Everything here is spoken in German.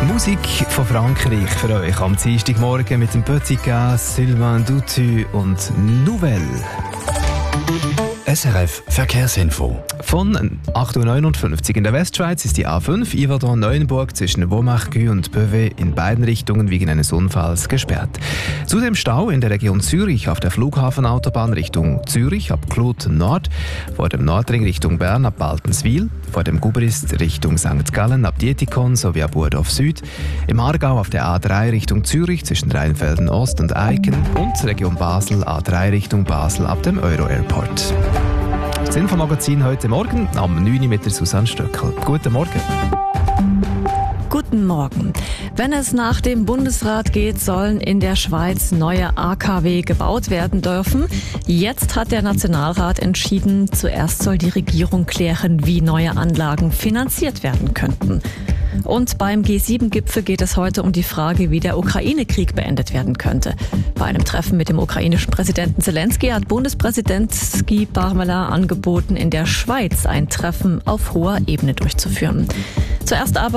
Musik von Frankreich für euch am Dienstagmorgen mit dem Petit Gas, Sylvain Doutu und Nouvelle. SRF Verkehrsinfo. Von 8.59 Uhr in der Westschweiz ist die A5 Yverdon-Neuenburg zwischen Womachgü und Beauvais in beiden Richtungen wegen eines Unfalls gesperrt. Zudem Stau in der Region Zürich auf der Flughafenautobahn Richtung Zürich ab Kloten Nord, vor dem Nordring Richtung Bern ab Baltenswil, vor dem Gubrist Richtung St. Gallen ab Dietikon sowie ab Urdorf Süd, im Aargau auf der A3 Richtung Zürich zwischen Rheinfelden Ost und Eiken und Region Basel A3 Richtung Basel ab dem Euro-Airport. Das Infomagazin heute Morgen am 9 Uhr mit der Susanne Stöckel. Guten Morgen. Guten Morgen. Wenn es nach dem Bundesrat geht, sollen in der Schweiz neue AKW gebaut werden dürfen. Jetzt hat der Nationalrat entschieden, zuerst soll die Regierung klären, wie neue Anlagen finanziert werden könnten. Und beim G7-Gipfel geht es heute um die Frage, wie der Ukraine-Krieg beendet werden könnte. Bei einem Treffen mit dem ukrainischen Präsidenten Zelensky hat Bundespräsident Guy Parmelin angeboten, in der Schweiz ein Treffen auf hoher Ebene durchzuführen. Zuerst aber